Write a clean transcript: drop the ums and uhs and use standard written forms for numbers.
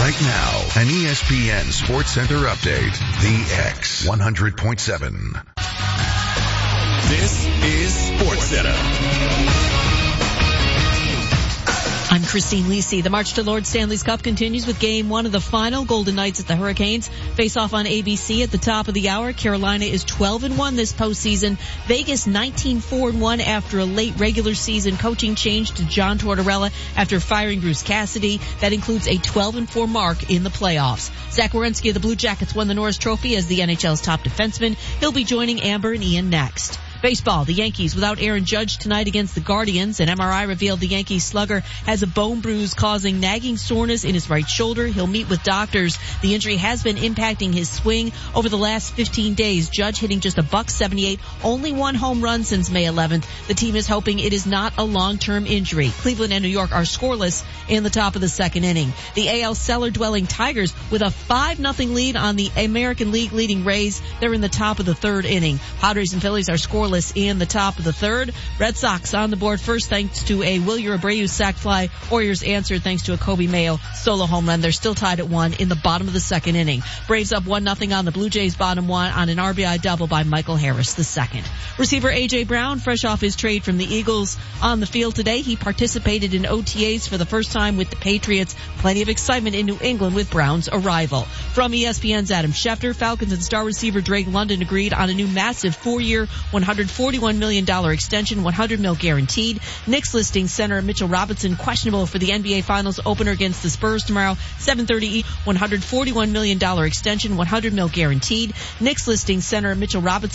Right now, an ESPN Sports Center update. The X 100.7. This is Sports Center. I'm Christine Lisi. The march to Lord Stanley's Cup continues with Game 1 of the final. Golden Knights at the Hurricanes face off on ABC at the top of the hour. Carolina is 12-1 this postseason. Vegas 19-4-1 after a late regular season coaching change to John Tortorella after firing Bruce Cassidy. That includes a 12-4 mark in the playoffs. Zach Werenski of the Blue Jackets won the Norris Trophy as the NHL's top defenseman. He'll be joining Amber and Ian next. Baseball, the Yankees without Aaron Judge tonight against the Guardians. An MRI revealed the Yankees slugger has a bone bruise causing nagging soreness in his right shoulder. He'll meet with doctors. The injury has been impacting his swing over the last 15 days. Judge hitting just $178, only one home run since May 11th. The team is hoping it is not a long-term injury. Cleveland and New York are scoreless in the top of the second inning. The AL cellar-dwelling Tigers with a 5-0 lead on the American League leading Rays. They're in the top of the third inning. Padres and Phillies are scoreless in the top of the third. Red Sox on the board first thanks to a Wilyer Abreu sac fly. Warriors answered thanks to a Kobe Mayo solo home run. They're still tied at 1 in the bottom of the second inning. Braves up 1-0 on the Blue Jays bottom 1 on an RBI double by Michael Harris II. Receiver A.J. Brown, fresh off his trade from the Eagles on the field today. He participated in OTAs for the first time with the Patriots. Plenty of excitement in New England with Brown's arrival. From ESPN's Adam Schefter, Falcons and star receiver Drake London agreed on a new massive 4-year, $141 million extension, $100 million guaranteed. Knicks listing center Mitchell Robinson questionable for the NBA Finals opener against the Spurs tomorrow, 7:30 $141 million extension, $100 million guaranteed. Knicks listing center Mitchell Robinson